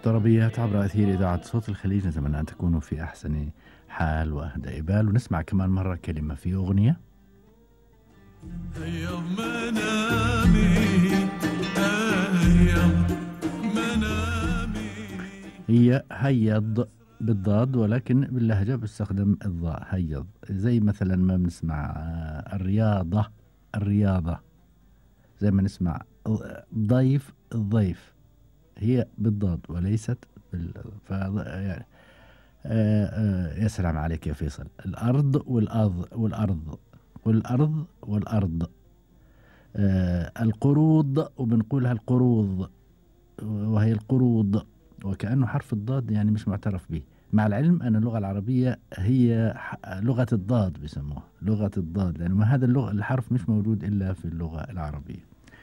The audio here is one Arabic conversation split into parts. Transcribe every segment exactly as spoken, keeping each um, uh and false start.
طربيات عبر أثير إذاعة صوت الخليج. نتمنى أن تكونوا في أحسن حال وأهدى بال، ونسمع كمان مرة كلمة في أغنية. هيا منامي هيا منامي. هي هيض بالضاد، ولكن باللهجة بستخدم الضاء هيض، زي مثلا ما بنسمع الرياضة الرياضة، زي ما نسمع ضيف الضيف، هي بالضاد وليست بال ف يعني آه آه يا سلام عليك يا فيصل. الأرض والأرض والأرض والأرض والأرض آه القروض، وبنقولها القروض وهي القروض، وكأنه حرف الضاد يعني مش معترف به، مع العلم أن اللغة العربية هي لغة الضاد، بيسموها لغة الضاد، لأنه يعني هذا اللغة الحرف مش موجود إلا في اللغة العربية.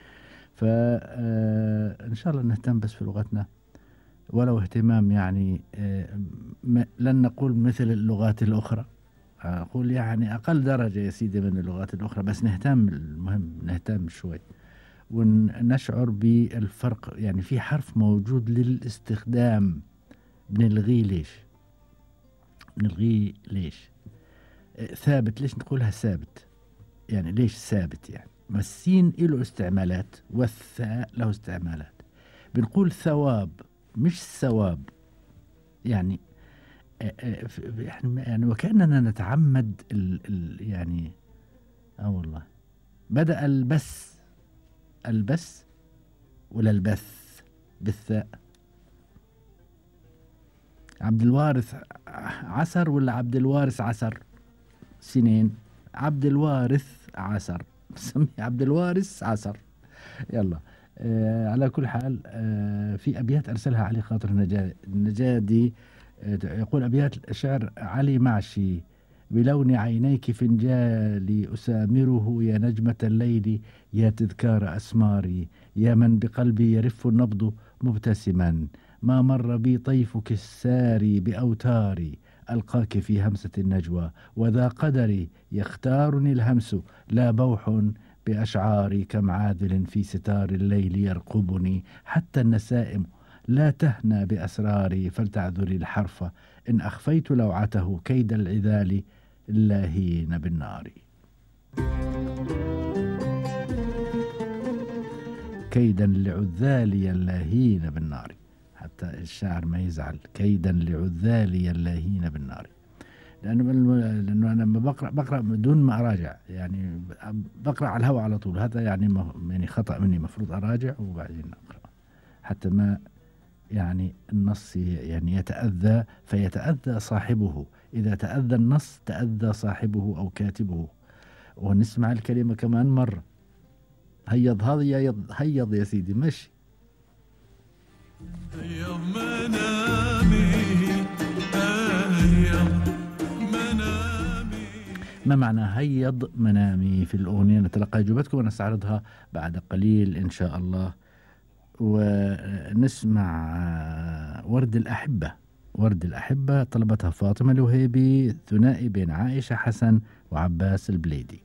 فإن شاء الله نهتم بس في لغتنا، ولو اهتمام يعني لن نقول مثل اللغات الأخرى، أقول يعني أقل درجة يا سيدي من اللغات الأخرى، بس نهتم، المهم نهتم شوي ونشعر بالفرق. يعني في حرف موجود للاستخدام بنلغيه، ليش بنلغيه؟ ليش ثابت؟ ليش نقولها ثابت؟ يعني ليش ثابت؟ يعني السين له استعمالات والثاء له استعمالات. بنقول ثواب مش ثواب، يعني يعني وكأننا نتعمد ال ال يعني اه والله بدأ البس البس ولا البث بالثاء. عبد الوارث عسر ولا عبد الوارث عسر؟ سنين عبد الوارث عسر، سمي عبد الوارث عسر. يلا آه على كل حال آه في أبيات أرسلها علي خاطر النجادي، آه يقول أبيات شعر علي معشي: بلون عينيك فنجالي أسامره يا نجمة الليل، يا تذكار أسماري، يا من بقلبي يرف النبض مبتسما، ما مر بي طيفك الساري بأوتاري، ألقاك في همسة النجوى، وذا قدري يختارني الهمس، لا بوح بأشعاري، كم عاذل في ستار الليل يرقبني، حتى النسائم لا تهنى بأسراري، فلتعذري الحرف إن أخفيت لوعته، كيد العذال اللاهين بالنار. كيدا لعذالي اللاهين بالنار، حتى الشاعر ما يزعل، كيدا لعذالي اللاهين بالنار. لأنه لأنه أنا لما بقرأ بقرأ بدون ما أراجع، يعني بقرأ على الهواء على طول، هذا يعني يعني خطأ مني، مفروض أراجع وبعدين أقرأ حتى ما يعني النص يعني يتأذى، فيتأذى صاحبه، إذا تأذى النص تأذى صاحبه أو كاتبه. ونسمع الكلمة كمان مرة. هيض هذا هيض يا سيدي مشي. هيا منامي هيا منامي. ما معنى هيض منامي في الأغنية؟ نتلقى إجابتكم ونستعرضها بعد قليل إن شاء الله. ونسمع ورد الأحبة. ورد الأحبة طلبتها فاطمة الوهيبي، ثنائي بين عائشة حسن وعباس البليدي.